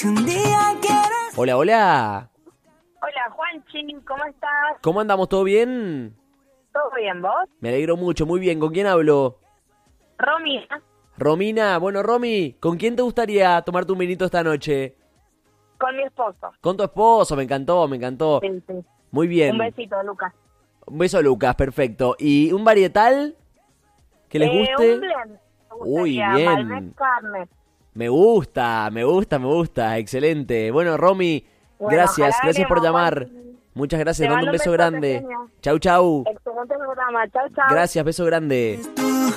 Hola, hola. Hola, Juanchi, ¿cómo estás? ¿Cómo andamos? ¿Todo bien? ¿Todo bien, vos? Me alegro mucho, muy bien. ¿Con quién hablo? Romina, Romina. Bueno, Romy, ¿con quién te gustaría tomarte un vinito esta noche? con mi esposo. Con tu esposo, me encantó, me encantó. Sí, sí. Muy bien. Un besito, Lucas. Un beso, Lucas, perfecto. ¿Y un varietal que les guste? Un blend. Me Uy, gustaría bien. Malbec Carnet. Me gusta, me gusta, me gusta. Excelente. Bueno, Romy, Bueno, gracias, ojalá gracias por ganemos, llamar. Juanchi. Muchas gracias, Te mando un mando un beso besote, grande. genio. Chau, chau. Excelente programa. Chau, chau. Gracias, beso grande.